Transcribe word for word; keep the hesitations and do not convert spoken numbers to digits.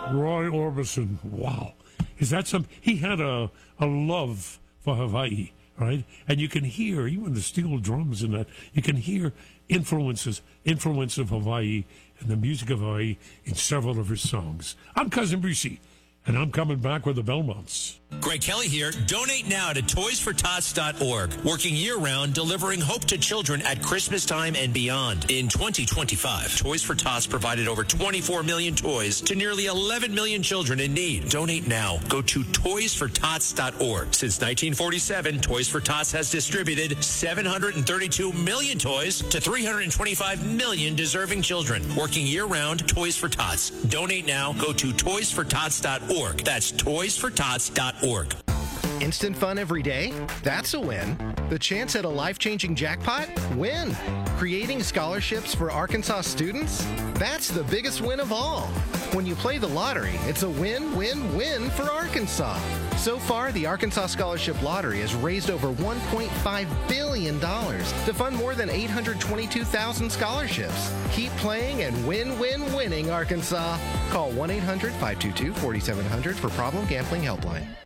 Roy Orbison. Wow. Is that some? He had a, a love for Hawaii, right? And you can hear, even the steel drums in that, you can hear influences, influence of Hawaii and the music of Hawaii in several of his songs. I'm Cousin Brucey, and I'm coming back with the Belmonts. Greg Kelly here. Donate now to toys for tots dot org. Working year-round, delivering hope to children at Christmas time and beyond. In twenty twenty-five, Toys for Tots provided over twenty-four million toys to nearly eleven million children in need. Donate now. Go to toys for tots dot org. Since nineteen forty-seven, Toys for Tots has distributed seven hundred thirty-two million toys to three hundred twenty-five million deserving children. Working year-round, Toys for Tots. Donate now. Go to toys for tots dot org. That's toys for tots dot org. Instant fun every day? That's a win. The chance at a life-changing jackpot? Win. Creating scholarships for Arkansas students? That's the biggest win of all. When you play the lottery, it's a win-win-win for Arkansas. So far, the Arkansas Scholarship Lottery has raised over one point five billion dollars to fund more than eight hundred twenty-two thousand scholarships. Keep playing and win-win-winning, Arkansas. Call one eight hundred five two two four seven zero zero for Problem Gambling Helpline.